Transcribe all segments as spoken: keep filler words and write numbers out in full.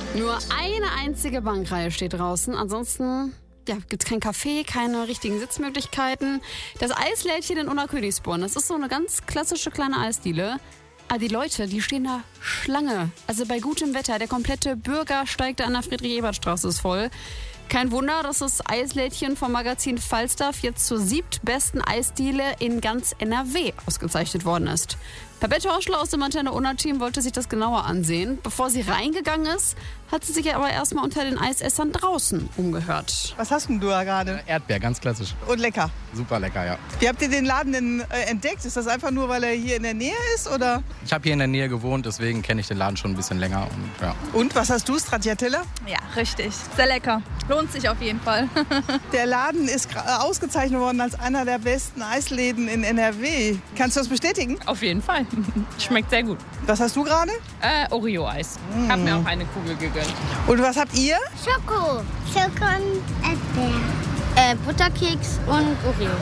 Nur eine einzige Bankreihe steht draußen. Ansonsten ja, gibt es kein Café, keine richtigen Sitzmöglichkeiten. Das Eislädchen in Unna Königsborn, das ist so eine ganz klassische kleine Eisdiele. Aber die Leute, die stehen da Schlange. Also bei gutem Wetter, der komplette Bürgersteig da an der Friedrich-Ebert-Straße ist voll. Kein Wunder, dass das Eislädchen vom Magazin Falstaff jetzt zur siebtbesten Eisdiele in ganz N R W ausgezeichnet worden ist. Babette Hoschler aus dem Antenne Unna Team wollte sich das genauer ansehen. Bevor sie reingegangen ist, hat sie sich aber erstmal unter den Eisessern draußen umgehört. Was hast denn du da gerade? Erdbeer, ganz klassisch. Und lecker. Super lecker, ja. Wie habt ihr den Laden denn äh, entdeckt? Ist das einfach nur, weil er hier in der Nähe ist, oder? Ich habe hier in der Nähe gewohnt, deswegen kenne ich den Laden schon ein bisschen länger. Und, ja. Und was hast du, Stracciatella? Ja, richtig. Sehr lecker. Lohnt sich auf jeden Fall. Der Laden ist ausgezeichnet worden als einer der besten Eisläden in N R W. Kannst du das bestätigen? Auf jeden Fall. Schmeckt sehr gut. Was hast du gerade? Äh, Oreo-Eis. Ich habe mir auch eine Kugel gegönnt. Und was habt ihr? Schoko. Schoko und Erdbeer. Äh, Butterkeks und Oreo.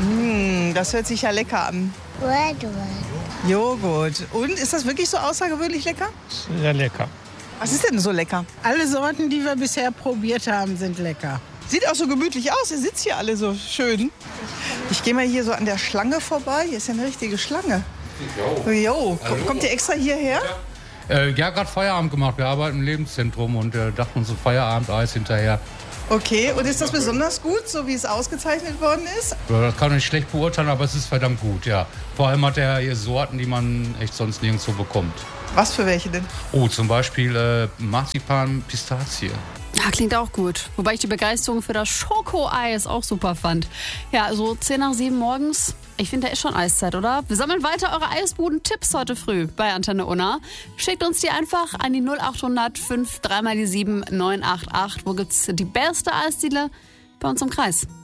Mmh, das hört sich ja lecker an. Joghurt. Joghurt. Und ist das wirklich so außergewöhnlich lecker? Sehr lecker. Was ist denn so lecker? Alle Sorten, die wir bisher probiert haben, sind lecker. Sieht auch so gemütlich aus. Ihr sitzt hier alle so schön. Ich gehe mal hier so an der Schlange vorbei. Hier ist ja eine richtige Schlange. Jo. Jo. Kommt ihr extra hierher? Äh, ja, gerade Feierabend gemacht. Wir arbeiten im Lebenszentrum und äh, dachten uns so Feierabendeis hinterher. Okay, und ist das besonders gut, so wie es ausgezeichnet worden ist? Ja, das kann man nicht schlecht beurteilen, aber es ist verdammt gut, ja. Vor allem hat er hier Sorten, die man echt sonst nirgendwo bekommt. Was für welche denn? Oh, zum Beispiel äh, Marzipan Pistazie. Ja, klingt auch gut. Wobei ich die Begeisterung für das Schokoeis auch super fand. Ja, also zehn nach sieben morgens. Ich finde, da ist schon Eiszeit, oder? Wir sammeln weiter eure Eisbuden-Tipps heute früh bei Antenne Unna. Schickt uns die einfach an die null acht hundert fünf drei mal die sieben neun acht acht. Wo gibt's die beste Eisdiele? Bei uns im Kreis.